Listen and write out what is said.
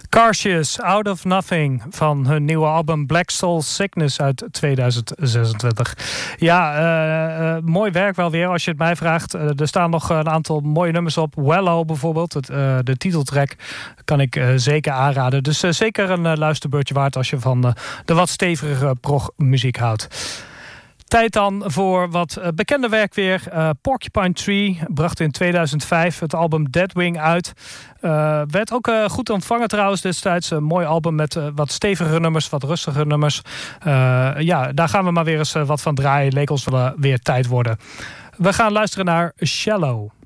Cautious, Out of Nothing van hun nieuwe album Black Soul Sickness uit 2026. Ja, mooi werk wel weer als je het mij vraagt. Er staan nog een aantal mooie nummers op. Wello bijvoorbeeld, de titeltrack kan ik zeker aanraden. Dus zeker een luisterbeurtje waard als je van de wat stevige prog-muziek houdt. Tijd dan voor wat bekende werk weer. Porcupine Tree bracht in 2005 het album Deadwing uit. Werd ook goed ontvangen trouwens destijds. Een mooi album met wat stevige nummers, wat rustige nummers. Ja, daar gaan we maar weer eens wat van draaien. Leek ons wel weer tijd worden. We gaan luisteren naar Shallow.